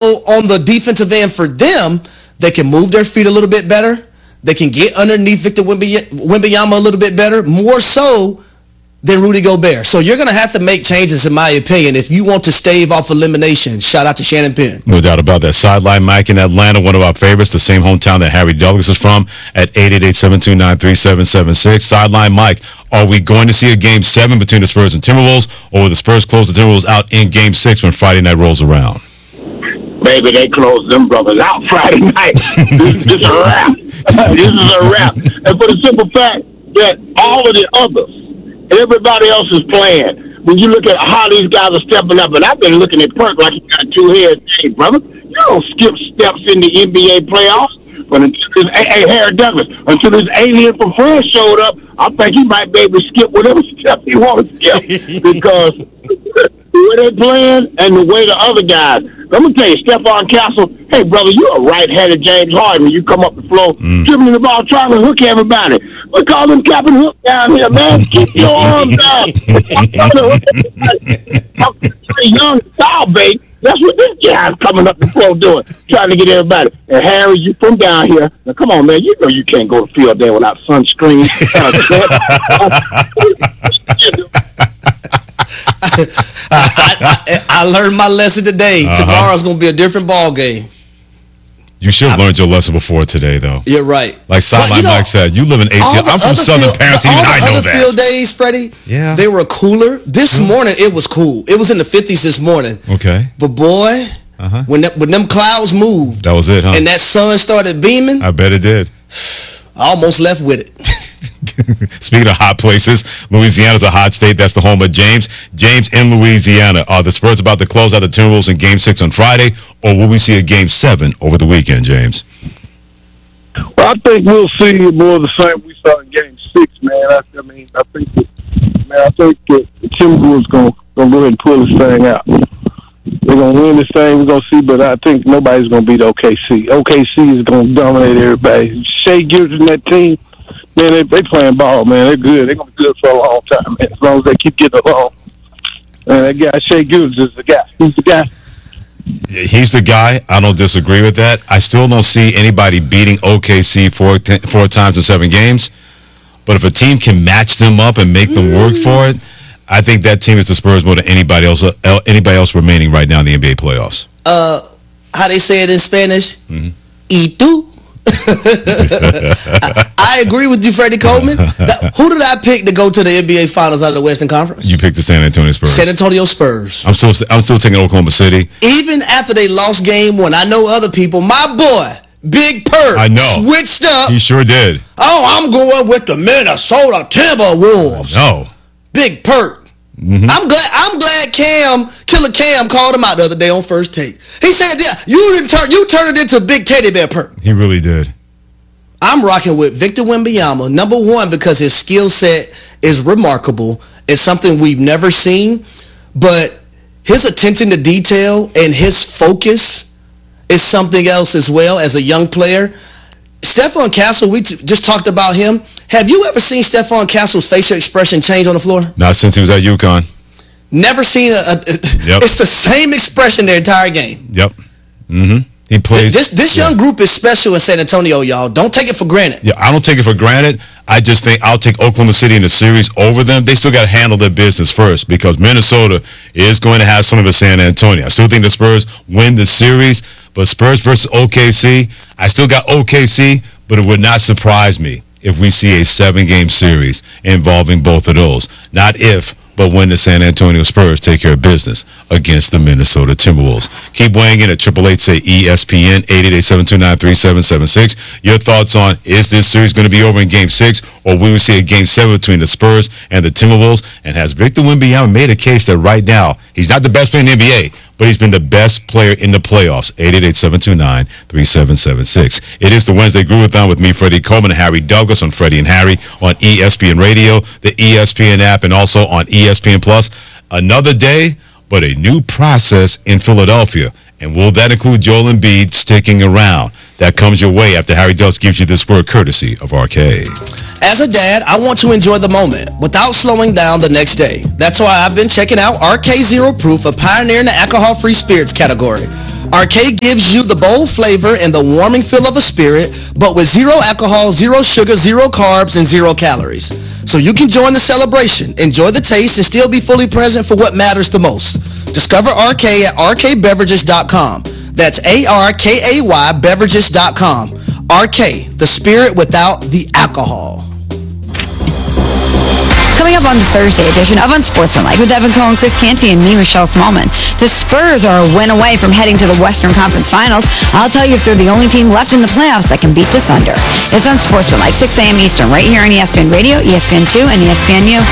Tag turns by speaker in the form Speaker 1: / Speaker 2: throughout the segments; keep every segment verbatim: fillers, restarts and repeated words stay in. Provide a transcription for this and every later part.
Speaker 1: on the defensive end for them, they can move their feet a little bit better. They can get underneath Victor Wembanyama a little bit better, more so than Rudy Gobert. So you're going to have to make changes, in my opinion, if you want to stave off elimination. Shout out to Shannon Penn.
Speaker 2: No doubt about that. Sideline Mike in Atlanta, one of our favorites, the same hometown that Harry Douglas is from, at eight eight eight, seven two nine, three seven seven six. Sideline Mike, are we going to see a game seven between the Spurs and Timberwolves, or will the Spurs close the Timberwolves out in game six when Friday night rolls around?
Speaker 3: Baby, they closed them brothers out Friday night. This, this is a wrap. This is a wrap. And for the simple fact that all of the others, everybody else is playing. When you look at how these guys are stepping up, and I've been looking at Perk like he got two heads. Hey, brother, you don't skip steps in the N B A playoffs. But until this, hey, Harry Douglas, until this alien from France showed up, I think he might be able to skip whatever step he wants to skip. Because the way they're playing and the way the other guys, let me tell you, Stephon Castle, hey, brother, you're a right-handed James Harden when you come up the floor, mm. dribbling the ball, trying to hook everybody. We call them Captain Hook down here, man. Keep your arms down. I'm trying to hook everybody. I'm a young foul bait. That's what this guy's coming up the floor doing, trying to get everybody. And Harry, you from down here. Now, come on, man. You know you can't go to field day without sunscreen.
Speaker 1: I, I, I learned my lesson today. Uh-huh. Tomorrow's going to be a different ball game.
Speaker 2: You should have learned your lesson before today, though.
Speaker 1: You're right.
Speaker 2: Like Sideline you know, Mike said, you live in A T L. I'm from Southern
Speaker 1: field,
Speaker 2: Parenting, and I know
Speaker 1: other
Speaker 2: that.
Speaker 1: Field days, Freddie,
Speaker 2: yeah,
Speaker 1: they were cooler. This mm-hmm. morning, it was cool. It was in the fifties this morning.
Speaker 2: Okay.
Speaker 1: But boy, uh-huh. when, that, when them clouds moved.
Speaker 2: That was it, huh?
Speaker 1: And that sun started beaming.
Speaker 2: I bet it did.
Speaker 1: I almost left with it.
Speaker 2: Speaking of hot places, Louisiana's a hot state. That's the home of James. James in Louisiana. Are the Spurs about to close out the Timberwolves in Game six on Friday, or will we see a Game seven over the weekend, James?
Speaker 4: Well, I think we'll see more of the same we saw in Game six, man. I, I mean, I think that, man, I think that the Timberwolves going to go ahead and pull this thing out. They're going to win this thing. We're going to see, but I think nobody's going to beat O K C. O K C is going to dominate everybody. Shea Gilgeous and that team, man, they they playing ball, man. They're good. They're going to be good for a long time, man, as long as they keep getting along. And that guy, Shea Gilgeous, is the guy. He's the guy.
Speaker 2: He's the guy. I don't disagree with that. I still don't see anybody beating O K C four, ten, four times in seven games. But if a team can match them up and make them work for it, I think that team is the Spurs more than anybody else. Uh, anybody else remaining right now in the N B A playoffs.
Speaker 1: Uh, how they say it in Spanish? Mm-hmm. Y tú. I, I agree with you, Freddie Coleman. The, who did I pick to go to the N B A Finals out of the Western Conference?
Speaker 2: You picked the San Antonio Spurs.
Speaker 1: San Antonio Spurs.
Speaker 2: I'm still, I'm still taking Oklahoma City.
Speaker 1: Even after they lost game one, I know other people. My boy, Big Perk,
Speaker 2: I know,
Speaker 1: switched up.
Speaker 2: He sure did.
Speaker 1: Oh, I'm going with the Minnesota Timberwolves.
Speaker 2: No,
Speaker 1: Big Perk. Mm-hmm. I'm glad. I'm glad Cam, Killer Cam, called him out the other day on First Take. He said, "You didn't turn. You turned it into a big teddy bear, Perk."
Speaker 2: He really did.
Speaker 1: I'm rocking with Victor Wembanyama, number one, because his skill set is remarkable. It's something we've never seen, but his attention to detail and his focus is something else as well as a young player. Stephon Castle, we t- just talked about him. Have you ever seen Stephon Castle's facial expression change on the floor?
Speaker 2: Not since he was at UConn.
Speaker 1: Never seen a, a, a yep. It's the same expression the entire game.
Speaker 2: Yep. Mm-hmm. He plays.
Speaker 1: This this young yeah. group is special in San Antonio, y'all. Don't take it for granted.
Speaker 2: Yeah, I don't take it for granted. I just think I'll take Oklahoma City in the series over them. They still got to handle their business first because Minnesota is going to have some of the San Antonio. I still think the Spurs win the series, but Spurs versus O K C, I still got O K C, but it would not surprise me if we see a seven-game series involving both of those. Not if, but when the San Antonio Spurs take care of business against the Minnesota Timberwolves. Keep weighing in at triple eight say E S P N, eight eight eight, seven two nine, three seven seven six. Your thoughts on, is this series going to be over in Game six, or we will see a Game seven between the Spurs and the Timberwolves? And has Victor Wembanyama made a case that right now, he's not the best player in the N B A, but he's been the best player in the playoffs? eight eight eight, seven two nine, three seven seven six. It is the Wednesday Groovathon with me, Freddie Coleman, and Harry Douglas on Freddie and Harry on E S P N Radio, the E S P N app, and also on E S P N Plus. Another day, but a new process in Philadelphia. And will that include Joel Embiid sticking around? That comes your way after Harry Douglas gives you this word courtesy of R K.
Speaker 1: As a dad, I want to enjoy the moment without slowing down the next day. That's why I've been checking out R K Zero Proof, a pioneer in the alcohol-free spirits category. Arcade gives you the bold flavor and the warming feel of a spirit, but with zero alcohol, zero sugar, zero carbs, and zero calories. So you can join the celebration, enjoy the taste, and still be fully present for what matters the most. Discover Arcade at arcade beverages dot com. That's A R K A Y beverages dot com. Arcade, the spirit without the alcohol.
Speaker 5: Coming up on the Thursday edition of Unsportsmanlike with Evan Cohen, Chris Canty, and me, Michelle Smallman. The Spurs are a win away from heading to the Western Conference Finals. I'll tell you if they're the only team left in the playoffs that can beat the Thunder. It's Unsportsmanlike, six a.m. Eastern, right here on E S P N Radio, E S P N two, and E S P N U.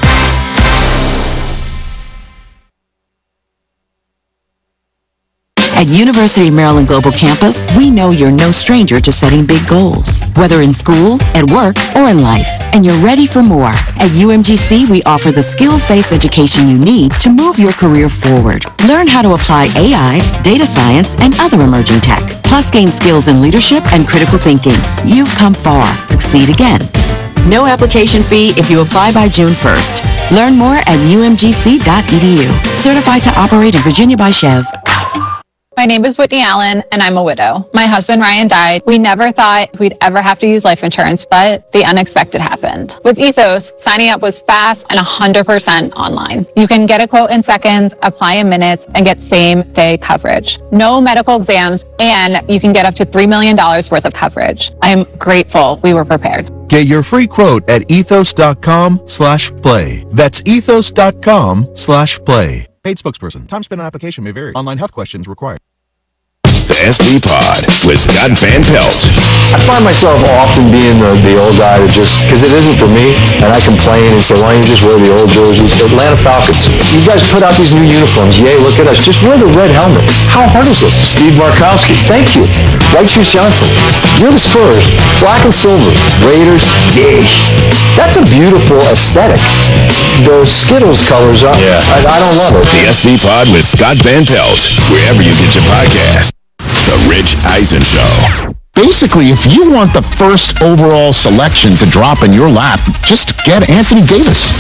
Speaker 6: At University of Maryland Global Campus, we know you're no stranger to setting big goals, whether in school, at work, or in life, and you're ready for more. At U M G C, we offer the skills-based education you need to move your career forward. Learn how to apply A I, data science, and other emerging tech, plus gain skills in leadership and critical thinking. You've come far. Succeed again. No application fee if you apply by June first. Learn more at U M G C dot E D U. Certified to operate in Virginia by Chev.
Speaker 7: My name is Whitney Allen, and I'm a widow. My husband, Ryan, died. We never thought we'd ever have to use life insurance, but the unexpected happened. With Ethos, signing up was fast and one hundred percent online. You can get a quote in seconds, apply in minutes, and get same-day coverage. No medical exams, and you can get up to three million dollars worth of coverage. I am grateful we were prepared.
Speaker 8: Get your free quote at ethos.com slash play. That's ethos.com slash play. Paid spokesperson. Time spent on application may vary. Online health questions required.
Speaker 9: The S B Pod with Scott Van Pelt.
Speaker 10: I find myself often being the, the old guy that just, because it isn't for me, and I complain and say, why don't you just wear the old jerseys? Atlanta Falcons, you guys put out these new uniforms. Yay, look at us. Just wear the red helmet. How hard is it? Steve Markowski, thank you. White Shoes Johnson, you're the Spurs. Black and silver. Raiders, yay. That's a beautiful aesthetic. The Skittles colors up. Yeah. I, I don't love it.
Speaker 9: The S B Pod with Scott Van Pelt, wherever you get your podcast. The Rich Eisen Show.
Speaker 11: Basically, if you want the first overall selection to drop in your lap, just get Anthony Davis.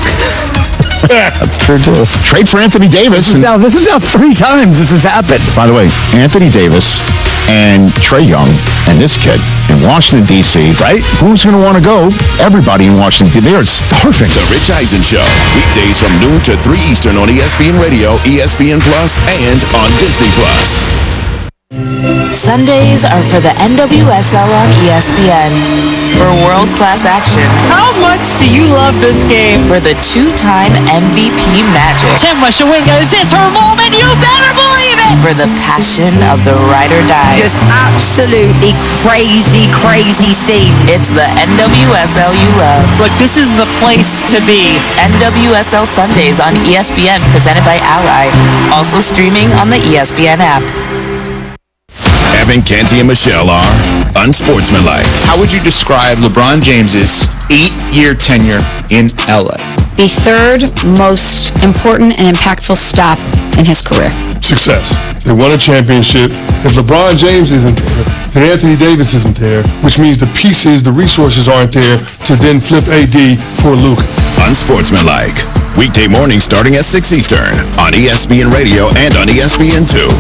Speaker 10: That's true, too.
Speaker 11: Trade for Anthony Davis.
Speaker 12: This is, now, this is now three times this has happened.
Speaker 11: By the way, Anthony Davis and Trae Young and this kid in Washington, D C, right? Who's going to want to go? Everybody in Washington, they are starving.
Speaker 9: The Rich Eisen Show. Weekdays from noon to three Eastern on E S P N Radio, E S P N Plus, and on Disney Plus.
Speaker 6: Sundays are for the N W S L on E S P N. For world-class action.
Speaker 13: How much do you love this game?
Speaker 6: For the two-time M V P magic.
Speaker 13: Tim Washawinga, is this her moment? You better believe it!
Speaker 6: For the passion of the ride or die.
Speaker 13: Just absolutely crazy, crazy scene.
Speaker 6: It's the N W S L you love.
Speaker 13: Look, this is the place to be.
Speaker 6: N W S L Sundays on E S P N, presented by Ally. Also streaming on the E S P N app.
Speaker 9: Evan, Canty, and Michelle are Unsportsmanlike.
Speaker 14: How would you describe LeBron James's eight-year tenure in L A?
Speaker 5: The third most important and impactful stop in his career.
Speaker 15: Success. They won a championship. If LeBron James isn't there, then Anthony Davis isn't there, which means the pieces, the resources aren't there to then flip A D for Luka.
Speaker 9: Unsportsmanlike. Weekday morning starting at six Eastern on E S P N Radio and on E S P N two.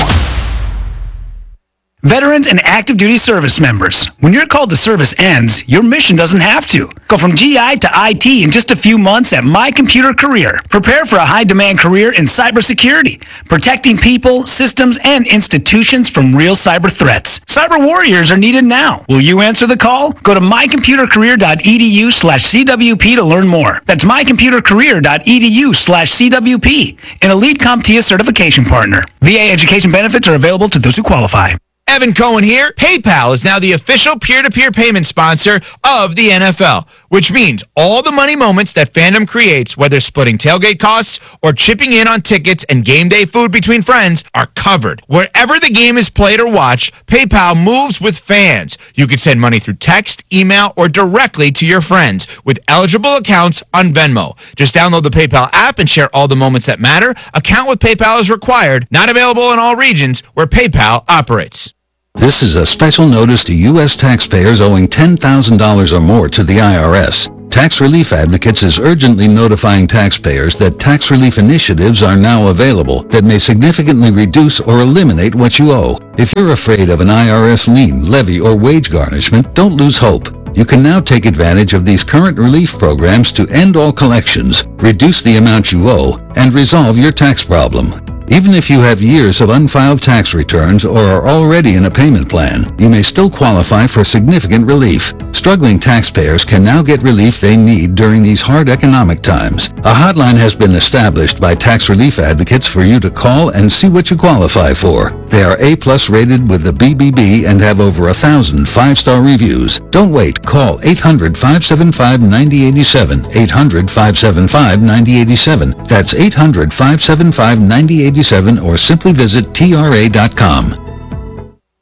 Speaker 16: Veterans and active duty service members, when your call to service ends, your mission doesn't have to. Go from G I to I T in just a few months at My Computer Career. Prepare for a high-demand career in cybersecurity, protecting people, systems, and institutions from real cyber threats. Cyber warriors are needed now. Will you answer the call? Go to mycomputercareer.edu slash CWP to learn more. That's mycomputercareer.edu slash CWP, an Elite CompTIA certification partner. V A education benefits are available to those who qualify.
Speaker 17: Evan Cohen here. PayPal is now the official peer-to-peer payment sponsor of the N F L, which means all the money moments that fandom creates, whether splitting tailgate costs or chipping in on tickets and game day food between friends, are covered. Wherever the game is played or watched, PayPal moves with fans. You can send money through text, email, or directly to your friends with eligible accounts on Venmo. Just download the PayPal app and share all the moments that matter. Account with PayPal is required. Not available in all regions where PayPal operates.
Speaker 18: This is a special notice to U S taxpayers owing ten thousand dollars or more to the I R S. Tax Relief Advocates is urgently notifying taxpayers that tax relief initiatives are now available that may significantly reduce or eliminate what you owe. If you're afraid of an I R S lien, levy, or wage garnishment, don't lose hope. You can now take advantage of these current relief programs to end all collections, reduce the amount you owe, and resolve your tax problem. Even if you have years of unfiled tax returns or are already in a payment plan, you may still qualify for significant relief. Struggling taxpayers can now get relief they need during these hard economic times. A hotline has been established by Tax Relief Advocates for you to call and see what you qualify for. They are A-plus rated with the B B B and have over a thousand five-star reviews. Don't wait. Call eight hundred, five seven five, nine zero eight seven, eight hundred, five seven five, nine zero eight seven. That's eight hundred, five seven five, nine zero eight seven or simply visit T R A dot com.